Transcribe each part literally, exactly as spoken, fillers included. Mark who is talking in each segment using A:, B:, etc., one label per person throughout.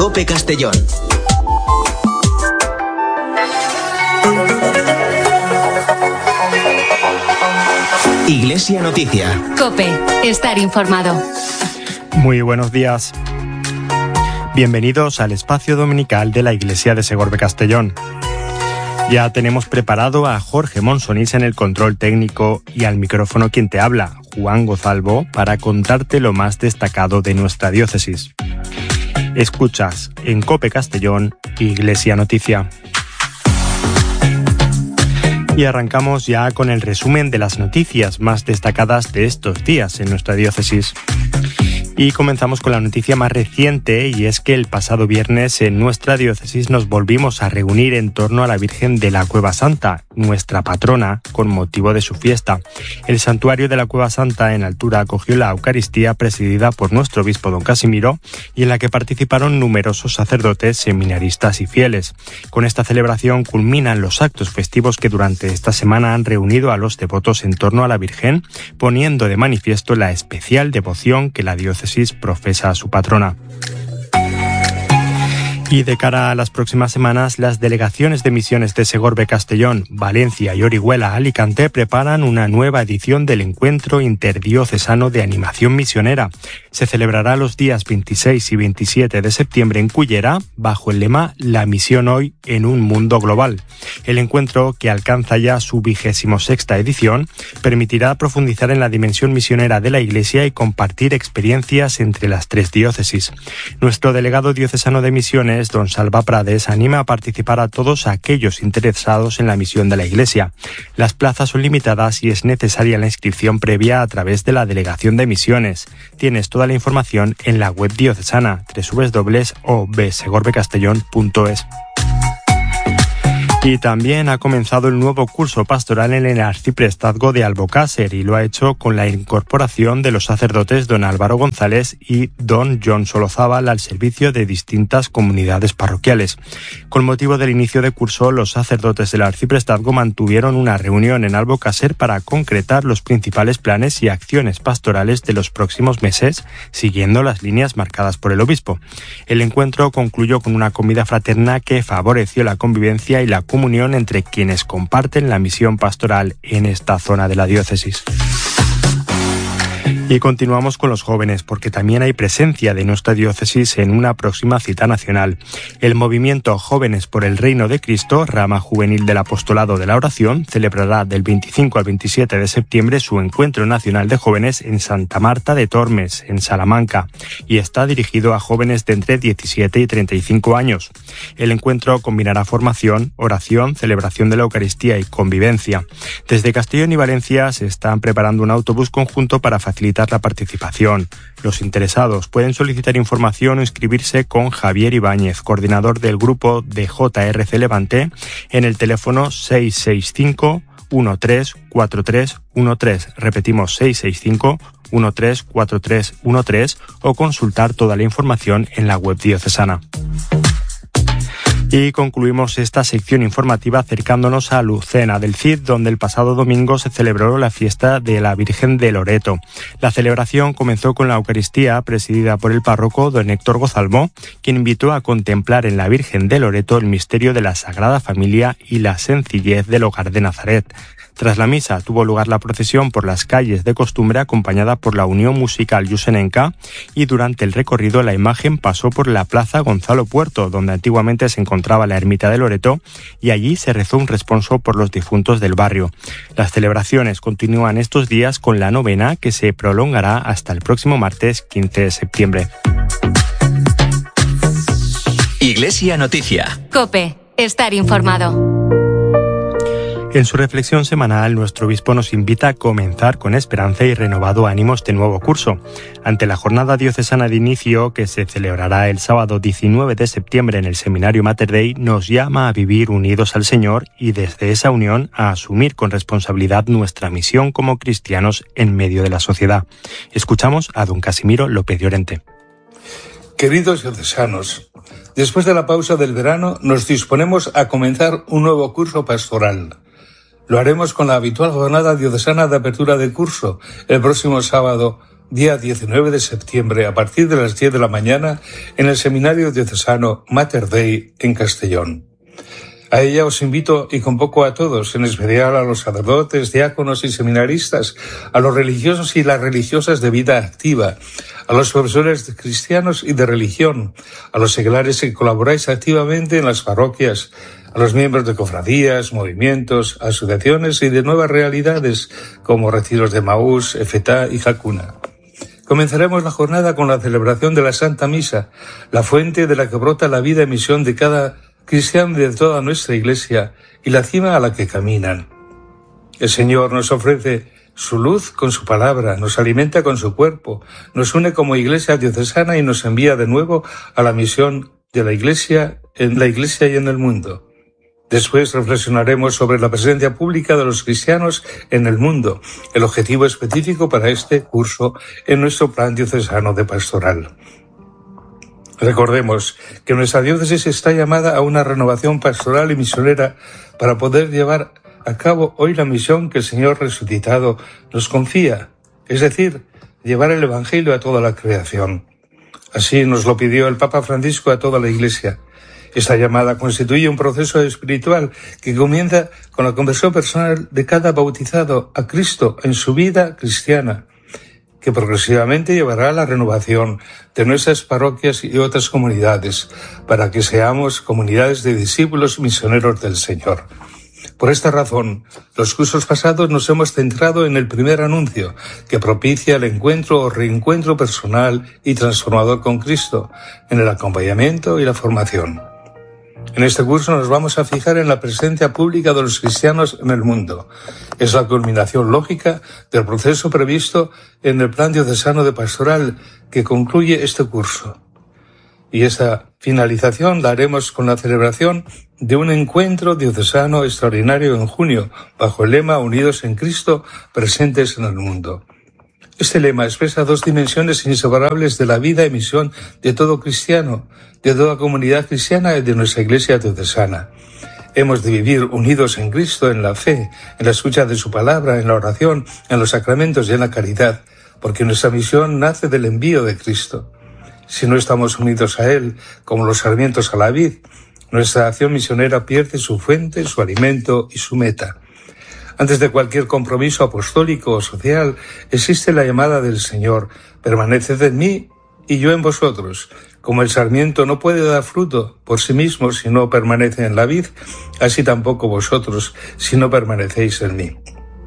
A: COPE Castellón. Iglesia Noticia.
B: COPE, estar informado.
C: Muy buenos días. Bienvenidos al espacio dominical de la Iglesia de Segorbe Castellón. Ya tenemos preparado a Jorge Monsonís en el control técnico y al micrófono quien te habla, Juan Gozalvo, para contarte lo más destacado de nuestra diócesis. Escuchas en COPE Castellón, Iglesia Noticia. Y arrancamos ya con el resumen de las noticias más destacadas de estos días en nuestra diócesis. Y comenzamos con la noticia más reciente, y es que el pasado viernes en nuestra diócesis nos volvimos a reunir en torno a la Virgen de la Cueva Santa, nuestra patrona, con motivo de su fiesta. El santuario de la Cueva Santa en altura acogió la Eucaristía presidida por nuestro obispo don Casimiro y en la que participaron numerosos sacerdotes, seminaristas y fieles. Con esta celebración culminan los actos festivos que durante esta semana han reunido a los devotos en torno a la Virgen, poniendo de manifiesto la especial devoción que la diócesis profesa a su patrona. Y de cara a las próximas semanas, las delegaciones de misiones de Segorbe Castellón, Valencia y Orihuela Alicante preparan una nueva edición del Encuentro Interdiocesano de Animación Misionera. Se celebrará los días veintiséis y veintisiete de septiembre en Cullera, bajo el lema La misión hoy en un mundo global. El encuentro, que alcanza ya su vigésimo sexta edición, permitirá profundizar en la dimensión misionera de la Iglesia y compartir experiencias entre las tres diócesis. Nuestro delegado diocesano de misiones, don Salva Prades, anima a participar a todos aquellos interesados en la misión de la Iglesia. Las plazas son limitadas y es necesaria la inscripción previa a través de la Delegación de Misiones. Tienes toda la información en la web diocesana doble u doble u doble u punto o b segorbe castellón punto es. Y también ha comenzado el nuevo curso pastoral en el arciprestazgo de Albocácer y lo ha hecho con la incorporación de los sacerdotes don Álvaro González y don John Solozábal al servicio de distintas comunidades parroquiales. Con motivo del inicio de curso, los sacerdotes del arciprestazgo mantuvieron una reunión en Albocácer para concretar los principales planes y acciones pastorales de los próximos meses, siguiendo las líneas marcadas por el obispo. El encuentro concluyó con una comida fraterna que favoreció la convivencia y la comunión entre quienes comparten la misión pastoral en esta zona de la diócesis. Y continuamos con los jóvenes, porque también hay presencia de nuestra diócesis en una próxima cita nacional. El movimiento Jóvenes por el Reino de Cristo, rama juvenil del Apostolado de la Oración, celebrará del veinticinco al veintisiete de septiembre su encuentro nacional de jóvenes en Santa Marta de Tormes, en Salamanca, y está dirigido a jóvenes de entre diecisiete y treinta y cinco años. El encuentro combinará formación, oración, celebración de la Eucaristía y convivencia. Desde Castellón y Valencia se están preparando un autobús conjunto para facilitar la participación. Los interesados pueden solicitar información o inscribirse con Javier Ibáñez, coordinador del grupo de J R C Levante, en el teléfono seis seis cinco, uno tres cuatro tres uno tres. Repetimos, seis seis cinco, uno tres cuatro tres uno tres, o consultar toda la información en la web diocesana. Y concluimos esta sección informativa acercándonos a Lucena del Cid, donde el pasado domingo se celebró la fiesta de la Virgen de Loreto. La celebración comenzó con la Eucaristía presidida por el párroco don Héctor Gozalvo, quien invitó a contemplar en la Virgen de Loreto el misterio de la Sagrada Familia y la sencillez del hogar de Nazaret. Tras la misa tuvo lugar la procesión por las calles de costumbre acompañada por la Unión Musical Yusenenca, y durante el recorrido la imagen pasó por la Plaza Gonzalo Puerto, donde antiguamente se encontraba la ermita de Loreto, y allí se rezó un responso por los difuntos del barrio. Las celebraciones continúan estos días con la novena, que se prolongará hasta el próximo martes quince de septiembre.
A: Iglesia Noticia.
B: COPE, estar informado.
C: En su reflexión semanal, nuestro obispo nos invita a comenzar con esperanza y renovado ánimo este nuevo curso. Ante la jornada diocesana de inicio, que se celebrará el sábado diecinueve de septiembre en el Seminario Mater Dei, nos llama a vivir unidos al Señor y desde esa unión a asumir con responsabilidad nuestra misión como cristianos en medio de la sociedad. Escuchamos a don Casimiro López Llorente.
D: Queridos diocesanos, después de la pausa del verano nos disponemos a comenzar un nuevo curso pastoral. Lo haremos con la habitual jornada diocesana de apertura de curso, el próximo sábado día diecinueve de septiembre, a partir de las diez de la mañana, en el Seminario Diocesano Mater Dei en Castellón. A ella os invito y convoco a todos, en especial a los sacerdotes, diáconos y seminaristas, a los religiosos y las religiosas de vida activa, a los profesores de cristianos y de religión, a los seglares que colaboráis activamente en las parroquias, a los miembros de cofradías, movimientos, asociaciones y de nuevas realidades como retiros de Maús, Efetá y Jacuna. Comenzaremos la jornada con la celebración de la Santa Misa, la fuente de la que brota la vida y misión de cada cristiano de toda nuestra Iglesia y la cima a la que caminan. El Señor nos ofrece su luz con su palabra, nos alimenta con su cuerpo, nos une como Iglesia diocesana y nos envía de nuevo a la misión de la Iglesia en la Iglesia y en el mundo. Después reflexionaremos sobre la presencia pública de los cristianos en el mundo, el objetivo específico para este curso en nuestro plan diocesano de pastoral. Recordemos que nuestra diócesis está llamada a una renovación pastoral y misionera para poder llevar a cabo hoy la misión que el Señor resucitado nos confía, es decir, llevar el Evangelio a toda la creación. Así nos lo pidió el Papa Francisco a toda la Iglesia. Esta llamada constituye un proceso espiritual que comienza con la conversión personal de cada bautizado a Cristo en su vida cristiana, que progresivamente llevará a la renovación de nuestras parroquias y otras comunidades, para que seamos comunidades de discípulos misioneros del Señor. Por esta razón, los cursos pasados nos hemos centrado en el primer anuncio, que propicia el encuentro o reencuentro personal y transformador con Cristo, en el acompañamiento y la formación. En este curso nos vamos a fijar en la presencia pública de los cristianos en el mundo. Es la culminación lógica del proceso previsto en el Plan Diocesano de Pastoral que concluye este curso. Y esta finalización la haremos con la celebración de un encuentro diocesano extraordinario en junio, bajo el lema Unidos en Cristo, presentes en el mundo. Este lema expresa dos dimensiones inseparables de la vida y misión de todo cristiano, de toda comunidad cristiana y de nuestra Iglesia diocesana. Hemos de vivir unidos en Cristo, en la fe, en la escucha de su palabra, en la oración, en los sacramentos y en la caridad, porque nuestra misión nace del envío de Cristo. Si no estamos unidos a Él, como los sarmientos a la vid, nuestra acción misionera pierde su fuente, su alimento y su meta. Antes de cualquier compromiso apostólico o social, existe la llamada del Señor: permaneced en mí y yo en vosotros. Como el sarmiento no puede dar fruto por sí mismo si no permanece en la vid, así tampoco vosotros si no permanecéis en mí.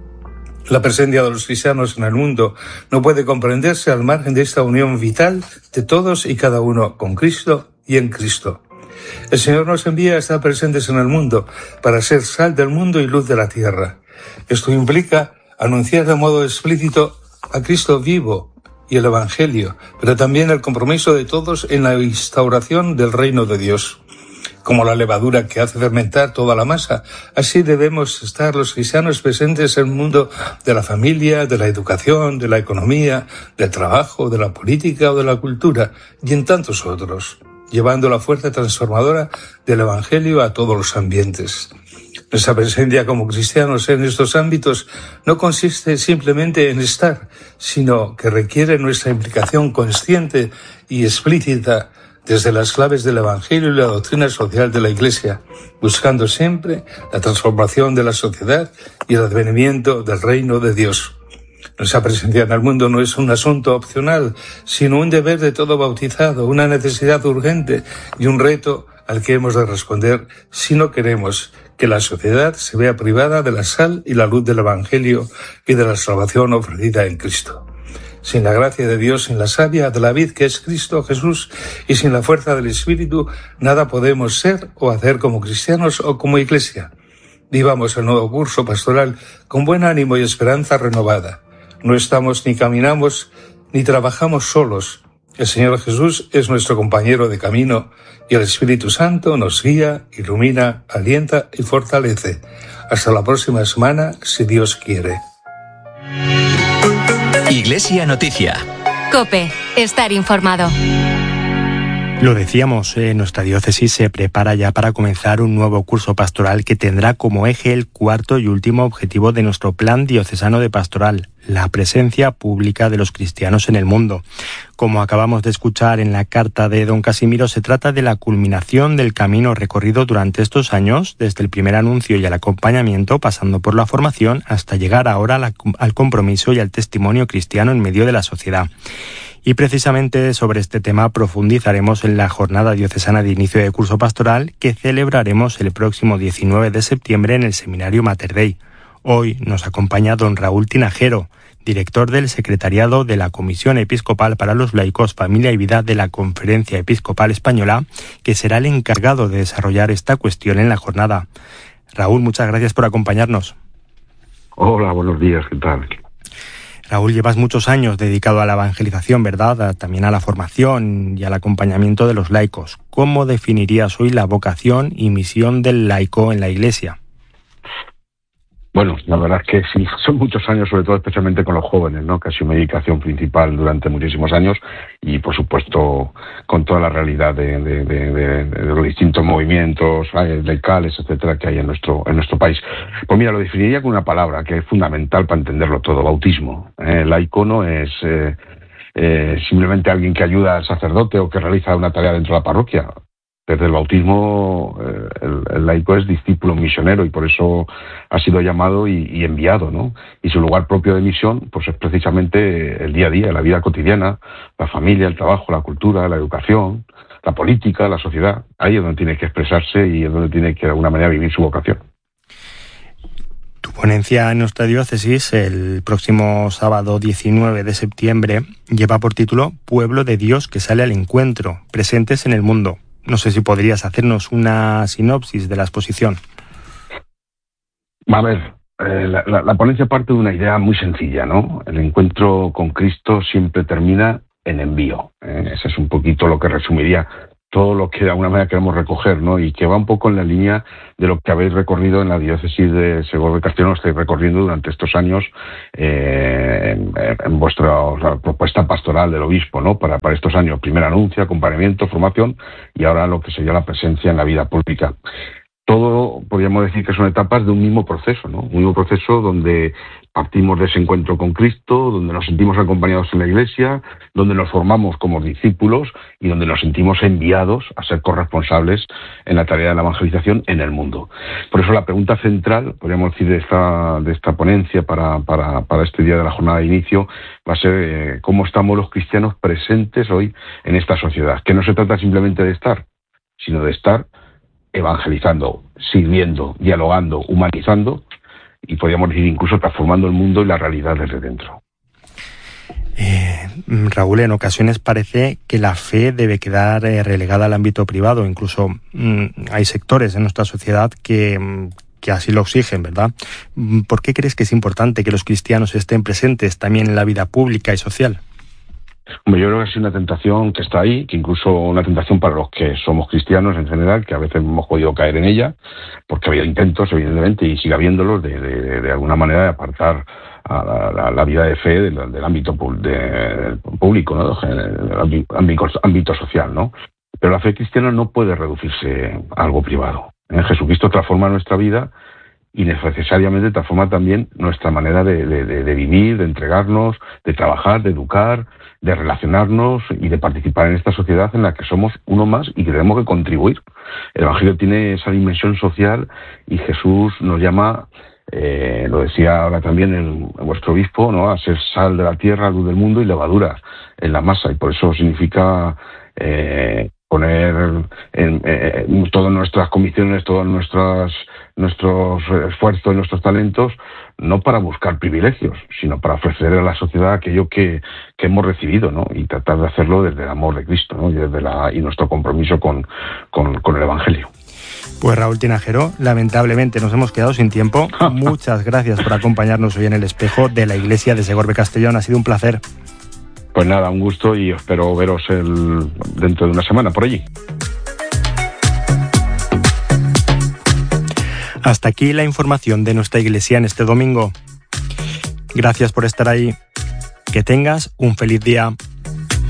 D: La presencia de los cristianos en el mundo no puede comprenderse al margen de esta unión vital de todos y cada uno con Cristo y en Cristo. El Señor nos envía a estar presentes en el mundo para ser sal del mundo y luz de la tierra. Esto implica anunciar de modo explícito a Cristo vivo y el Evangelio, pero también el compromiso de todos en la instauración del reino de Dios. Como la levadura que hace fermentar toda la masa, así debemos estar los cristianos presentes en el mundo de la familia, de la educación, de la economía, del trabajo, de la política o de la cultura, y en tantos otros, llevando la fuerza transformadora del Evangelio a todos los ambientes. Nuestra presencia como cristianos en estos ámbitos no consiste simplemente en estar, sino que requiere nuestra implicación consciente y explícita desde las claves del Evangelio y la doctrina social de la Iglesia, buscando siempre la transformación de la sociedad y el advenimiento del reino de Dios. Nuestra presencia en el mundo no es un asunto opcional, sino un deber de todo bautizado, una necesidad urgente y un reto al que hemos de responder si no queremos que la sociedad se vea privada de la sal y la luz del Evangelio y de la salvación ofrecida en Cristo. Sin la gracia de Dios, sin la savia de la vid que es Cristo Jesús y sin la fuerza del Espíritu, nada podemos ser o hacer como cristianos o como Iglesia. Vivamos el nuevo curso pastoral con buen ánimo y esperanza renovada. No estamos ni caminamos ni trabajamos solos. El Señor Jesús es nuestro compañero de camino y el Espíritu Santo nos guía, ilumina, alienta y fortalece. Hasta la próxima semana, si Dios quiere.
A: Iglesia Noticia.
B: COPE. Estar informado.
C: Lo decíamos, eh, nuestra diócesis se prepara ya para comenzar un nuevo curso pastoral que tendrá como eje el cuarto y último objetivo de nuestro plan diocesano de pastoral, la presencia pública de los cristianos en el mundo. Como acabamos de escuchar en la carta de don Casimiro, se trata de la culminación del camino recorrido durante estos años, desde el primer anuncio y el acompañamiento, pasando por la formación, hasta llegar ahora al compromiso y al testimonio cristiano en medio de la sociedad. Y precisamente sobre este tema profundizaremos en la Jornada Diocesana de Inicio de Curso Pastoral que celebraremos el próximo diecinueve de septiembre en el Seminario Mater Dei. Hoy nos acompaña don Raúl Tinajero, director del Secretariado de la Comisión Episcopal para los Laicos, Familia y Vida de la Conferencia Episcopal Española, que será el encargado de desarrollar esta cuestión en la jornada. Raúl, muchas gracias por acompañarnos.
E: Hola, buenos días, ¿qué tal?
C: Raúl, llevas muchos años dedicado a la evangelización, ¿verdad? También a la formación y al acompañamiento de los laicos. ¿Cómo definirías hoy la vocación y misión del laico en la Iglesia?
E: Bueno, la verdad es que sí, son muchos años, sobre todo especialmente con los jóvenes, ¿no? Que ha sido mi dedicación principal durante muchísimos años y, por supuesto, con toda la realidad de, de, de, de, de los distintos movimientos laicales, etcétera, que hay en nuestro en nuestro país. Pues mira, lo definiría con una palabra que es fundamental para entenderlo todo: bautismo. Eh, el laico no es eh, eh, simplemente alguien que ayuda al sacerdote o que realiza una tarea dentro de la parroquia. Desde el bautismo, eh, el, el laico es discípulo misionero y por eso ha sido llamado y, y enviado, ¿no? Y su lugar propio de misión, pues es precisamente el día a día, la vida cotidiana, la familia, el trabajo, la cultura, la educación, la política, la sociedad. Ahí es donde tiene que expresarse y es donde tiene que de alguna manera vivir su vocación.
C: Tu ponencia en nuestra diócesis el próximo sábado diecinueve de septiembre lleva por título Pueblo de Dios que sale al encuentro, presentes en el mundo. No sé si podrías hacernos una sinopsis de la exposición.
E: A ver, eh, la, la, la ponencia parte de una idea muy sencilla, ¿no? El encuentro con Cristo siempre termina en envío. ¿eh? Ese es un poquito lo que resumiría todo lo que de alguna manera queremos recoger, ¿no? Y que va un poco en la línea de lo que habéis recorrido en la diócesis de Segovia-Castellón, estáis recorriendo durante estos años eh, en, en vuestra o sea, propuesta pastoral del obispo, ¿no? Para, para estos años, primer anuncio, acompañamiento, formación y ahora lo que sería la presencia en la vida pública. Todo, podríamos decir que son etapas de un mismo proceso, ¿no? Un mismo proceso donde partimos de ese encuentro con Cristo, donde nos sentimos acompañados en la Iglesia, donde nos formamos como discípulos y donde nos sentimos enviados a ser corresponsables en la tarea de la evangelización en el mundo. Por eso la pregunta central, podríamos decir, de esta, de esta ponencia para, para, para este día de la jornada de inicio va a ser eh, cómo estamos los cristianos presentes hoy en esta sociedad. Que no se trata simplemente de estar, sino de estar evangelizando, sirviendo, dialogando, humanizando y podríamos decir incluso transformando el mundo y la realidad desde dentro.
C: Eh, Raúl, en ocasiones parece que la fe debe quedar eh, relegada al ámbito privado. Incluso mm, hay sectores en nuestra sociedad que, que así lo exigen, ¿verdad? ¿Por qué crees que es importante que los cristianos estén presentes también en la vida pública y social?
E: Hombre, yo creo que es una tentación que está ahí, que incluso una tentación para los que somos cristianos en general, que a veces hemos podido caer en ella, porque ha habido intentos, evidentemente, y sigue habiéndolos, de, de, de alguna manera de apartar a la, la, la vida de fe del, del ámbito de, público, ¿no? Del ámbito, ámbito social, ¿no? Pero la fe cristiana no puede reducirse a algo privado. ¿eh? Jesucristo transforma nuestra vida y necesariamente transforma también nuestra manera de, de, de vivir, de entregarnos, de trabajar, de educar, de relacionarnos y de participar en esta sociedad en la que somos uno más y que tenemos que contribuir. El Evangelio tiene esa dimensión social y Jesús nos llama, eh, lo decía ahora también el, el vuestro obispo, ¿no? A ser sal de la tierra, luz del mundo y levadura en la masa. Y por eso significa eh, poner en, en todas nuestras convicciones, todos nuestros, nuestros esfuerzos y nuestros talentos, no para buscar privilegios, sino para ofrecer a la sociedad aquello que, que hemos recibido, ¿no? Y tratar de hacerlo desde el amor de Cristo, ¿no? Y desde la, y nuestro compromiso con, con, con el Evangelio.
C: Pues Raúl Tinajero, lamentablemente nos hemos quedado sin tiempo. Muchas gracias por acompañarnos hoy en el espejo de la Iglesia de Segovia-Castellón. Ha sido un placer.
E: Pues nada, un gusto y espero veros el, dentro de una semana por allí.
C: Hasta aquí la información de nuestra Iglesia en este domingo. Gracias por estar ahí. Que tengas un feliz día.